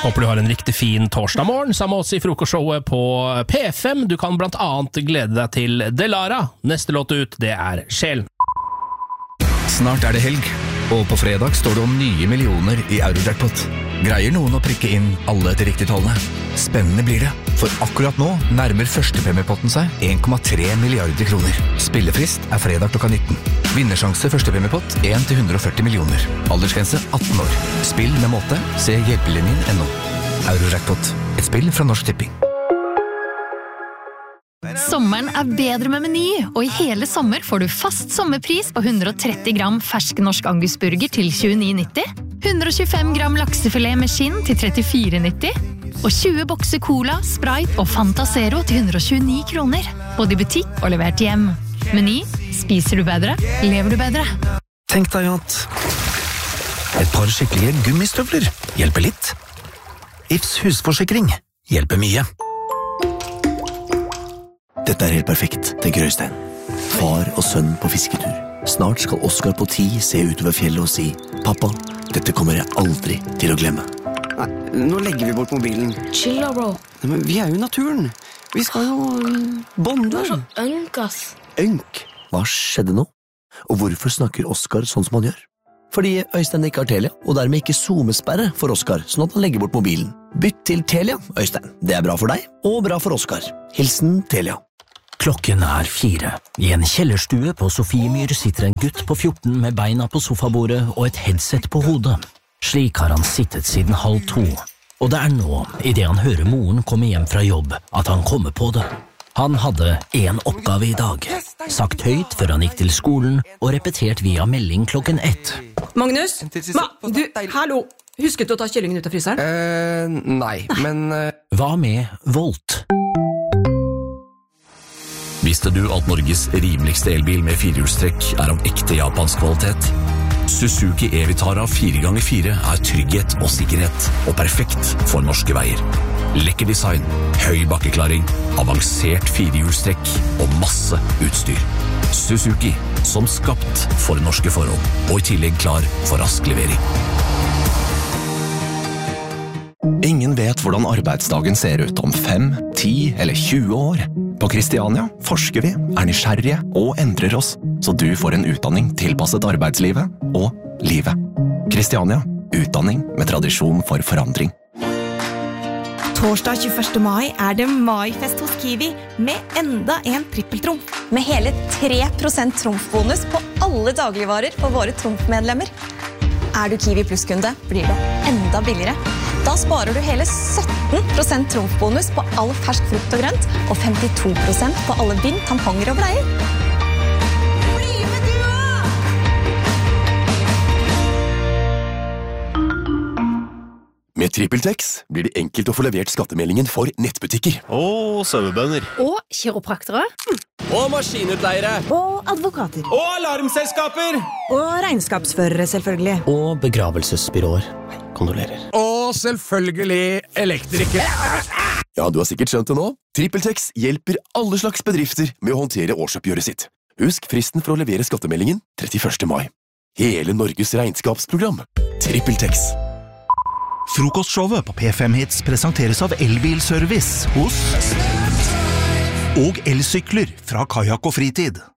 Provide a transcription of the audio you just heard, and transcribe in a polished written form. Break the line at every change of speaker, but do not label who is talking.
Håper du har en riktig fin torsdag morgen sammen med oss i frokostshowet på P5. Du kan blant annet glede deg til Delara. Neste låt ut, det er Sjelen.
Snart er det helg, og på fredag står det om nye millioner i Eurojackpot. Greier noen å prikke inn alle til riktig tallene? Spennende blir det, for akkurat nå nærmer førstepremiepotten seg 1,3 milliarder kroner. Spillefrist er fredag klokka 19. Vinnersjanse førstepremiepott 1 til 140 millioner. Aldersgrense 18 år. Spill med måte, se hjelpelinjen.no. Eurojackpot, et spill fra Norsk Tipping.
Sommeren er bedre med Meny, og i hele sommer får du fast sommerpris på 130 gram fersk norsk angusburger til 29,90, 125 gram laksefilet med skinn til 34,90, og 20 bokser cola, Sprite og Fanta Zero til 129 kroner, både i butikk og levert hjem. Meny, spiser du bedre, lever du bedre.
Tenk deg at et par skikkelige gummistøvler hjelper litt. Ifs husforsikring hjelper mye.
Dette er helt perfekt, tenker Øystein. Far og sønn på fisketur. Snart skal Oskar på 10 se utover fjellet og si «Pappa, dette kommer jeg aldri til å glemme».
Nei, nå legger vi bort mobilen.
Chill da, bro.
Nei, men vi er jo i naturen. Vi skal jo bonde.
Du er så ønk, ass.
Ønk? Hva skjedde nå? Og hvorfor snakker Oskar sånn som han gjør? Fordi Øystein ikke har Telia, og dermed ikke zoomesperre for Oskar, sånn at han legger bort mobilen. Bytt til Telia, Øystein. Det er bra for deg, og bra for Oskar. Hilsen Telia.
Klokken er 4. I en kjellerstue på Sofiemyr sitter en gutt på 14 med beina på sofabordet og et headset på hodet. Slik har han sittet siden 1:30, og det er nå, i det han hører moren komme hjem fra jobb, at han kommer på det. Han hadde en oppgave i dag, sagt høyt før han gikk til skolen og repetert via melding klokken 1.
Magnus? Hallo! Husket du å ta kyllingen ut av fryseren?
Nei, men...
Hva med Volt?
Visste du at Norges rimeligste elbil med 4-hjulstrekk er av ekte japansk kvalitet? Suzuki E-Vitara 4x4 er trygghet og sikkerhet, og perfekt for norske veier. Lekker design, høy bakkeklaring, avansert 4-hjulstrekk og masse utstyr. Suzuki, som skapt for norske forhold, og i tillegg klar for rask levering.
Ingen vet hvordan arbeidsdagen ser ut om 5, 10 eller 20 år. På Kristiania forsker vi, er nysgjerrige og endrer oss, så du får en utdanning tilpasset arbeidslivet og livet. Kristiania, utdanning med tradisjon for forandring.
Torsdag 21. mai er det maifest hos Kiwi med enda en trippeltrumf.
Med hele 3% trumfbonus på alle dagligvarer for våre trumfmedlemmer. Er du Kiwi Plus-kunde, blir det enda billigere. Da sparer du hele 17% trumfbonus på all fersk frukt og grønt, og 52% på alle bind, tamponger og bleier.
Bli med du
Med TrippelTex blir det enkelt å få levert skattemeldingen for nettbutikker.
Og sauebønder.
Og kiropraktere.
Og maskinutleiere.
Og advokater.
Og alarmselskaper.
Og regnskapsførere, selvfølgelig.
Og begravelsesbyråer. Kondolerer.
Og selvfølgelig elektrikere.
Ja, du har sikkert skjønt det nå. TrippelTex hjelper alle slags bedrifter med å håndtere årsoppgjøret sitt. Husk fristen for å levere skattemeldingen 31. mai. Hele Norges regnskapsprogram. TrippelTex.
Frokostshowet på P5 Hits presenteres av Elbilservice hos og elsykler fra Kajak og Fritid.